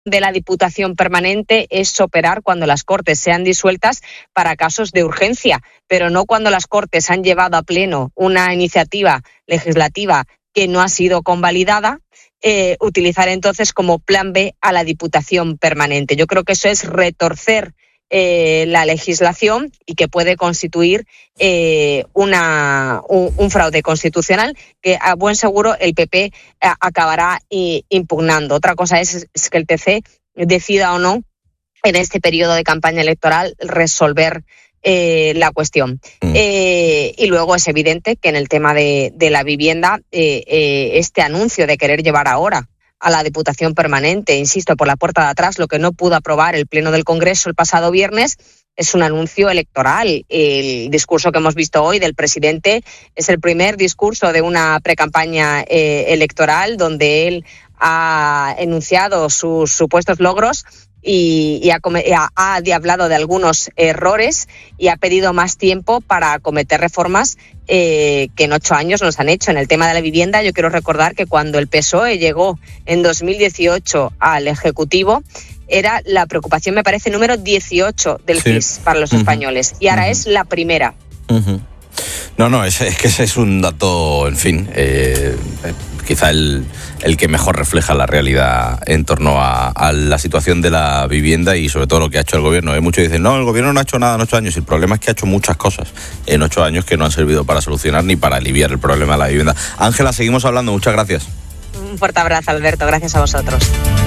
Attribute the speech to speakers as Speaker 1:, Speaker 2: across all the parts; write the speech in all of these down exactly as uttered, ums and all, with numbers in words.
Speaker 1: de la Diputación Permanente es operar cuando las Cortes sean disueltas para casos de urgencia, pero no cuando las Cortes han llevado a pleno una iniciativa legislativa que no ha sido convalidada, eh, utilizar entonces como plan B a la Diputación Permanente. Yo creo que eso es retorcer eh, la legislación y que puede constituir eh, una, un, un fraude constitucional que a buen seguro el P P a, acabará i, impugnando. Otra cosa es, es que el T C decida o no en este periodo de campaña electoral resolver Eh, la cuestión. Mm. Eh, y luego es evidente que en el tema de, de la vivienda, eh, eh, este anuncio de querer llevar ahora a la Diputación Permanente, insisto, por la puerta de atrás, lo que no pudo aprobar el Pleno del Congreso el pasado viernes, es un anuncio electoral. El discurso que hemos visto hoy del presidente es el primer discurso de una precampaña eh, electoral donde él ha enunciado sus supuestos logros y, y ha, ha, ha hablado de algunos errores y ha pedido más tiempo para acometer reformas eh, que en ocho años nos han hecho. En el tema de la vivienda, yo quiero recordar que cuando el P S O E llegó en dos mil dieciocho al Ejecutivo, era la preocupación, me parece, número dieciocho del sí. C I S para los uh-huh. españoles, y ahora uh-huh. es la primera.
Speaker 2: Uh-huh. No, no, es, es que ese es un dato, en fin, eh, quizá el, el que mejor refleja la realidad en torno a, a la situación de la vivienda y sobre todo lo que ha hecho el gobierno. ¿eh? Muchos dicen, no, el gobierno no ha hecho nada en ocho años. El problema es que ha hecho muchas cosas en ocho años que no han servido para solucionar ni para aliviar el problema de la vivienda. Ángela, seguimos hablando. Muchas gracias.
Speaker 1: Un fuerte abrazo, Alberto. Gracias a vosotros.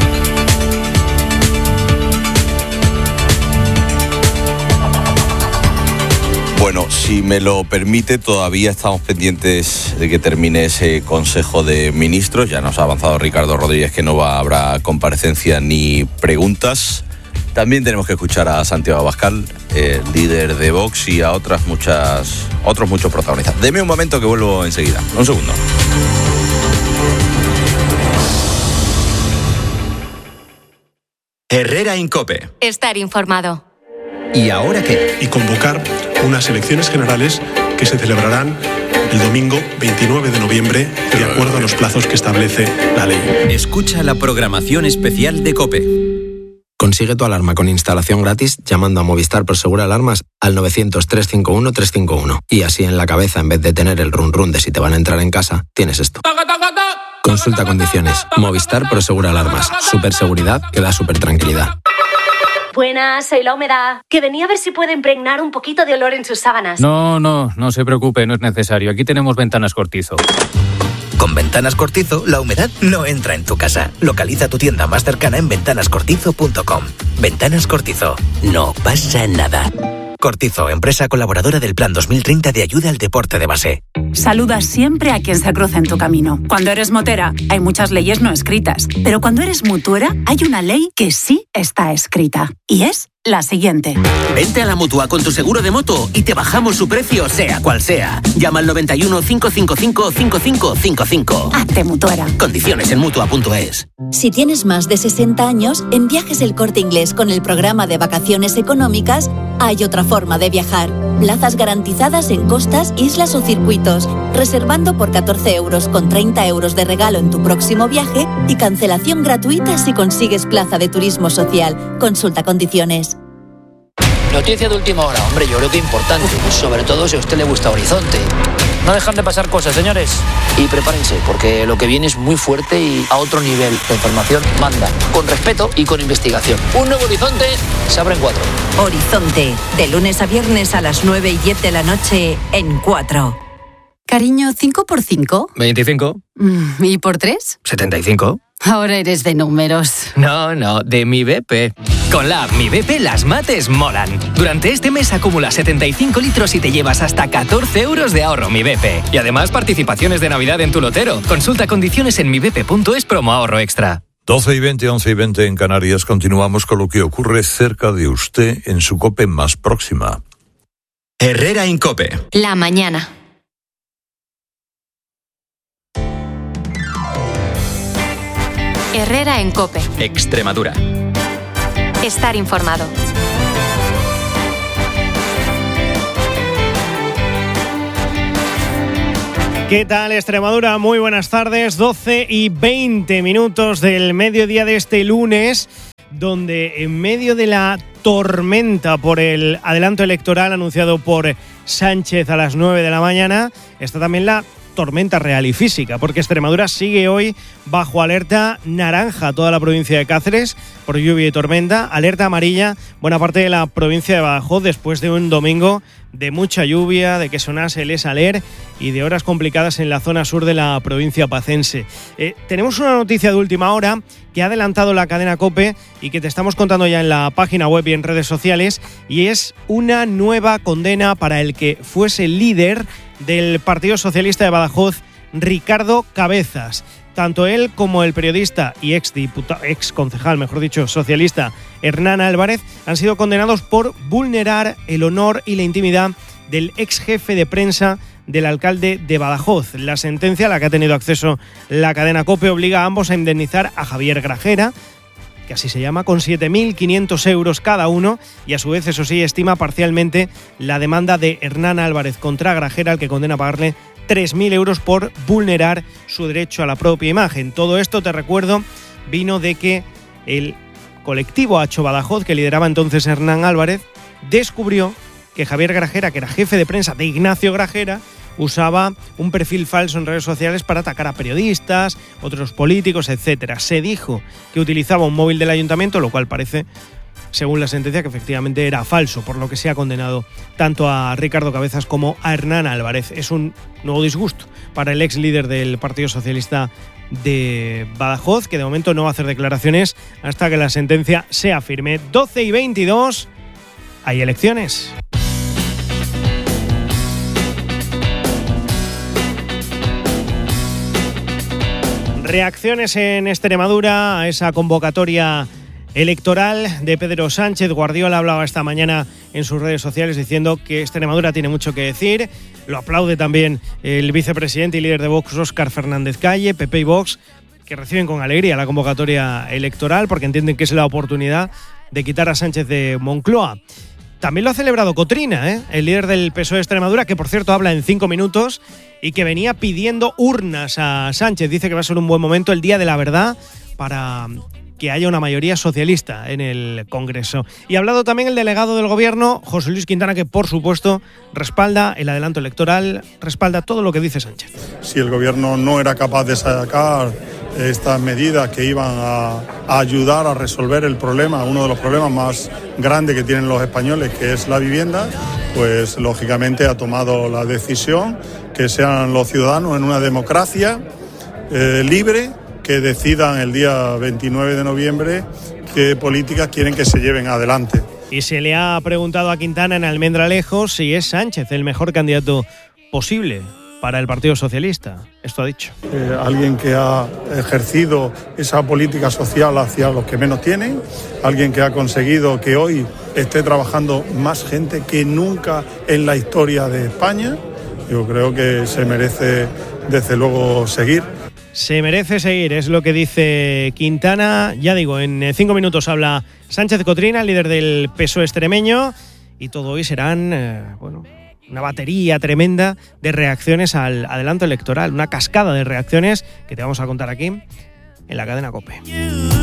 Speaker 2: Bueno, si me lo permite, todavía estamos pendientes de que termine ese Consejo de Ministros. Ya nos ha avanzado Ricardo Rodríguez que no va, habrá comparecencia ni preguntas. También tenemos que escuchar a Santiago Abascal, el líder de Vox, y a otras muchas, otros muchos protagonistas. Deme un momento que vuelvo enseguida. Un segundo.
Speaker 3: Herrera en COPE.
Speaker 4: Estar informado.
Speaker 3: ¿Y ahora qué?
Speaker 5: Y convocar unas elecciones generales que se celebrarán el domingo veintinueve de noviembre, de acuerdo a los plazos que establece la ley.
Speaker 3: Escucha la programación especial de COPE.
Speaker 6: Consigue tu alarma con instalación gratis llamando a Movistar Prosegur Alarmas al novecientos, trescientos cincuenta y uno, trescientos cincuenta y uno. Y así en la cabeza, en vez de tener el run run de si te van a entrar en casa, tienes esto. Consulta condiciones. Movistar Prosegur Alarmas. Super seguridad que da super tranquilidad.
Speaker 7: Buenas, soy La Humedad. Que venía a ver si puedo impregnar un poquito de olor en sus sábanas.
Speaker 8: No, no, no se preocupe, no es necesario. Aquí tenemos Ventanas Cortizo.
Speaker 3: Con Ventanas Cortizo, la humedad no entra en tu casa. Localiza tu tienda más cercana en ventanas cortizo punto com. Ventanas Cortizo. No pasa nada. Cortizo, empresa colaboradora del Plan dos mil treinta de ayuda al deporte de base.
Speaker 9: Saluda siempre a quien se cruza en tu camino. Cuando eres motera, hay muchas leyes no escritas. Pero cuando eres mutuera, hay una ley que sí está escrita. Y es la siguiente.
Speaker 10: Vente a la Mutua con tu seguro de moto y te bajamos su precio sea cual sea. Llama al noventa y uno, cinco cinco cinco, cinco cinco cinco cinco.
Speaker 9: Hazte mutuera.
Speaker 10: Condiciones en mutua punto es.
Speaker 11: Si tienes más de sesenta años, en Viajes El Corte Inglés con el programa de vacaciones económicas, hay otra forma de viajar. Plazas garantizadas en costas, islas o circuitos. Reservando por catorce euros con treinta euros de regalo en tu próximo viaje y cancelación gratuita si consigues plaza de turismo social. Consulta condiciones.
Speaker 12: Noticia de última hora, hombre, yo creo que importante, sobre todo si a usted le gusta Horizonte. No dejan de pasar cosas, señores. Y prepárense, porque lo que viene es muy fuerte y a otro nivel. La información manda, con respeto y con investigación. Un nuevo Horizonte se abre en cuatro.
Speaker 13: Horizonte, de lunes a viernes a las nueve y diez de la noche en cuatro.
Speaker 14: Cariño, ¿cinco por cinco?
Speaker 15: veinticinco.
Speaker 14: ¿Y por tres?
Speaker 15: setenta y cinco.
Speaker 14: Ahora eres de números.
Speaker 15: No, no, de Mi B P. Con la app Mi B P las mates molan. Durante este mes acumula setenta y cinco litros y te llevas hasta catorce euros de ahorro Mi B P. Y además participaciones de Navidad en tu lotero. Consulta condiciones en mi b p punto es promo ahorro extra.
Speaker 16: doce y veinte, once y veinte en Canarias. Continuamos con lo que ocurre cerca de usted en su COPE más próxima.
Speaker 3: Herrera en COPE.
Speaker 4: La mañana. Herrera en COPE.
Speaker 3: Extremadura.
Speaker 4: Estar informado.
Speaker 17: ¿Qué tal, Extremadura? Muy buenas tardes, doce y veinte minutos del mediodía de este lunes, donde en medio de la tormenta por el adelanto electoral anunciado por Sánchez a las nueve de la mañana, está también la tormenta real y física, porque Extremadura sigue hoy bajo alerta naranja toda la provincia de Cáceres por lluvia y tormenta, alerta amarilla buena parte de la provincia de Badajoz después de un domingo de mucha lluvia, de que sonase el Esaler y de horas complicadas en la zona sur de la provincia pacense. Eh, tenemos una noticia de última hora que ha adelantado la cadena COPE y que te estamos contando ya en la página web y en redes sociales, y es una nueva condena para el que fuese líder del Partido Socialista de Badajoz, Ricardo Cabezas. Tanto él como el periodista y ex diputado, ex concejal, mejor dicho, socialista, Hernán Álvarez, han sido condenados por vulnerar el honor y la intimidad del ex jefe de prensa del alcalde de Badajoz. La sentencia a la que ha tenido acceso la cadena COPE obliga a ambos a indemnizar a Javier Grajera, que así se llama, con siete mil quinientos euros cada uno, y a su vez, eso sí, estima parcialmente la demanda de Hernán Álvarez contra Grajera, al que condena a pagarle tres mil euros por vulnerar su derecho a la propia imagen. Todo esto, te recuerdo, vino de que el colectivo Hacho Badajoz, que lideraba entonces Hernán Álvarez, descubrió que Javier Grajera, que era jefe de prensa de Ignacio Grajera, usaba un perfil falso en redes sociales para atacar a periodistas, otros políticos, etcétera. Se dijo que utilizaba un móvil del ayuntamiento, lo cual parece, según la sentencia, que efectivamente era falso, por lo que se ha condenado tanto a Ricardo Cabezas como a Hernán Álvarez. Es un nuevo disgusto para el ex líder del Partido Socialista de Badajoz, que de momento no va a hacer declaraciones hasta que la sentencia sea firme. doce y veintidós, hay elecciones. Reacciones en Extremadura a esa convocatoria electoral de Pedro Sánchez. Guardiola hablaba esta mañana en sus redes sociales diciendo que Extremadura tiene mucho que decir. Lo aplaude también el vicepresidente y líder de Vox, Óscar Fernández Calle. P P y Vox, que reciben con alegría la convocatoria electoral porque entienden que es la oportunidad de quitar a Sánchez de Moncloa. También lo ha celebrado Cotrina, ¿eh? el líder del P S O E de Extremadura, que por cierto habla en cinco minutos y que venía pidiendo urnas a Sánchez. Dice que va a ser un buen momento, el día de la verdad, para que haya una mayoría socialista en el Congreso. Y ha hablado también el delegado del Gobierno, José Luis Quintana, que por supuesto respalda el adelanto electoral, respalda todo lo que dice Sánchez.
Speaker 18: Si el Gobierno no era capaz de sacar estas medidas que iban a, a ayudar a resolver el problema, uno de los problemas más grandes que tienen los españoles, que es la vivienda, pues lógicamente ha tomado la decisión que sean los ciudadanos en una democracia eh, libre que decidan el día veintinueve de noviembre qué políticas quieren que se lleven adelante.
Speaker 17: Y se le ha preguntado a Quintana en Almendralejo si es Sánchez el mejor candidato posible para el Partido Socialista. Esto ha dicho.
Speaker 18: Eh, alguien que ha ejercido esa política social hacia los que menos tienen, alguien que ha conseguido que hoy esté trabajando más gente que nunca en la historia de España. Yo creo que se merece, desde luego, seguir.
Speaker 17: Se merece seguir, es lo que dice Quintana. Ya digo, en cinco minutos habla Sánchez Cotrina, líder del P S O E extremeño, y todo hoy serán, eh, bueno, una batería tremenda de reacciones al adelanto electoral, una cascada de reacciones que te vamos a contar aquí en la cadena COPE.